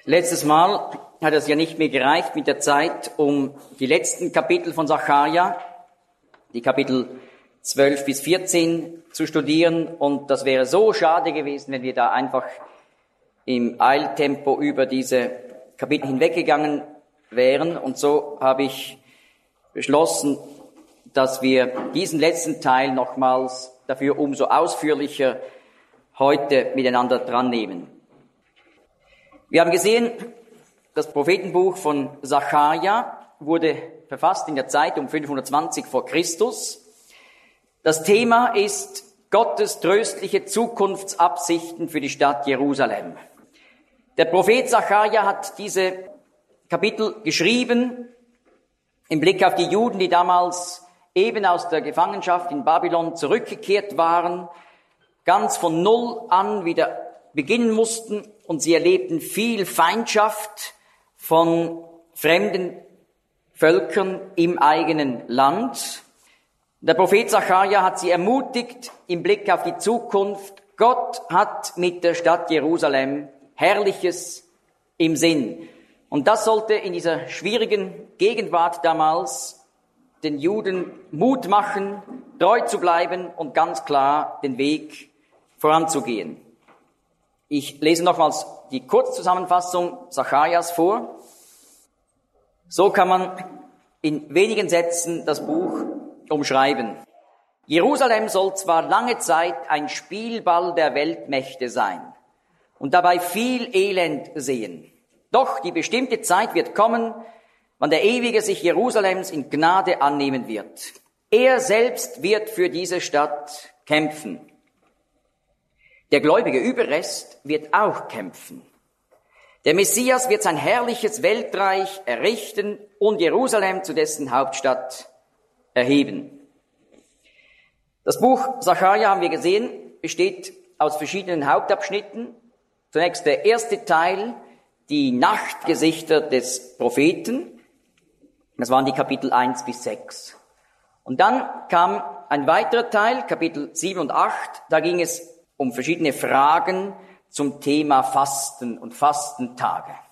Letztes Mal hat es ja nicht mehr gereicht mit der Zeit, um die letzten Kapitel von Sacharja, die Kapitel 12 bis 14 zu studieren. Und das wäre so schade gewesen, wenn wir da einfach im Eiltempo über diese Kapitel hinweggegangen wären. Und so habe ich beschlossen, dass wir diesen letzten Teil nochmals dafür umso ausführlicher heute miteinander dran nehmen. Wir haben gesehen, das Prophetenbuch von Sacharja wurde verfasst in der Zeit um 520 vor Christus. Das Thema ist Gottes tröstliche Zukunftsabsichten für die Stadt Jerusalem. Der Prophet Sacharja hat diese Kapitel geschrieben im Blick auf die Juden, die damals eben aus der Gefangenschaft in Babylon zurückgekehrt waren, ganz von Null an wieder beginnen mussten, und sie erlebten viel Feindschaft von fremden Völkern im eigenen Land. Der Prophet Sacharja hat sie ermutigt im Blick auf die Zukunft. Gott hat mit der Stadt Jerusalem Herrliches im Sinn. Und das sollte in dieser schwierigen Gegenwart damals den Juden Mut machen, treu zu bleiben und ganz klar den Weg voranzugehen. Ich lese nochmals die Kurzzusammenfassung Sacharjas vor. So kann man in wenigen Sätzen das Buch umschreiben. Jerusalem soll zwar lange Zeit ein Spielball der Weltmächte sein und dabei viel Elend sehen. Doch die bestimmte Zeit wird kommen, wann der Ewige sich Jerusalems in Gnade annehmen wird. Er selbst wird für diese Stadt kämpfen. Der gläubige Überrest wird auch kämpfen. Der Messias wird sein herrliches Weltreich errichten und Jerusalem zu dessen Hauptstadt erheben. Das Buch Sacharja, haben wir gesehen, besteht aus verschiedenen Hauptabschnitten. Zunächst der erste Teil, die Nachtgesichter des Propheten. Das waren die Kapitel 1 bis 6. Und dann kam ein weiterer Teil, Kapitel 7 und 8. Da ging es um verschiedene Fragen zum Thema Fasten und Fastentage.